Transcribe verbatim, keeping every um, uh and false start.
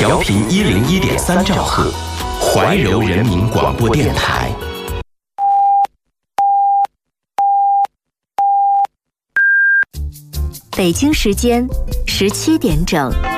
调频一零一点三兆赫，怀柔人民广播电台。 北京时间十七点整。